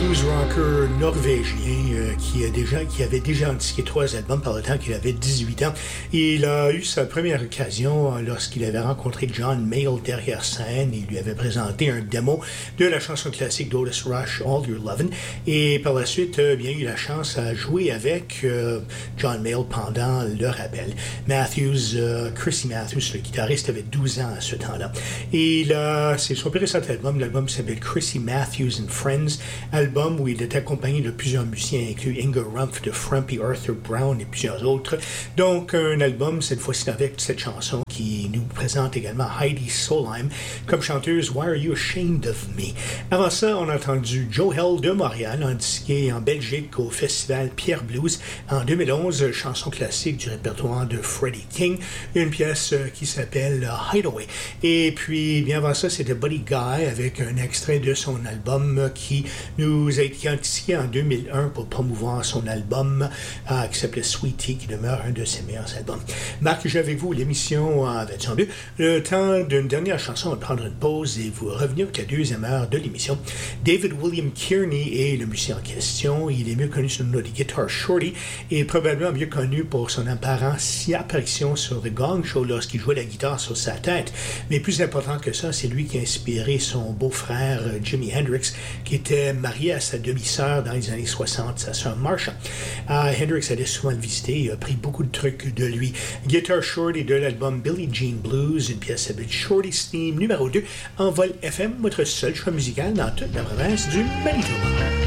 blues rocker norvégien qui avait déjà indiqué 3 albums par le temps qu'il avait 18 ans. Il a eu sa première occasion lorsqu'il avait rencontré John Mayall derrière scène. Il lui avait présenté un démo de la chanson classique d'Otis Rush, All Your Lovin'. Et par la suite, bien eu la chance à jouer avec John Mayall pendant le rappel. Chrissy Matthews, le guitariste, avait 12 ans à ce temps-là. Et là, c'est son plus récent album. L'album s'appelle Chrissy Matthews and Friends, album où il est accompagné de plusieurs musiciens, inclus Inga Rumpf de Frumpy, Arthur Brown et plusieurs autres. Donc, un album, cette fois-ci avec cette chanson qui nous présente également Heidi Solheim comme chanteuse Why Are You Ashamed of Me? Avant ça, on a entendu Joe Hell de Montréal, indiqué en Belgique au festival Pierre Blues en 2011, chanson classique du répertoire de Freddie King, une pièce qui s'appelle Hideaway. Et puis, bien avant ça, c'était Buddy Guy avec un extrait de son album qui nous a été indiqué en 2001 pour promouvoir son album qui s'appelait Sweetie, qui demeure un de ses meilleurs albums. Marc, j'ai avec vous l'émission en 22. Le temps d'une dernière chanson, on va prendre une pause et vous revenir avec la deuxième heure de l'émission. David William Kearney est le musicien en question. Il est mieux connu sous le nom de Guitar Shorty et probablement mieux connu pour son apparente apparition sur The Gong Show lorsqu'il jouait la guitare sur sa tête. Mais plus important que ça, c'est lui qui a inspiré son beau-frère Jimi Hendrix, qui était marié à sa demi-sœur dans les années 60, sa sœur Marsha. Hendrix allait souvent le visiter et a pris beaucoup de trucs de lui. Guitar Shorty de l'album Billie Jean Blues, une pièce s'appelle Shorty's Theme numéro 2 en vol FM, votre seul choix musical dans toute la province du Manitoba.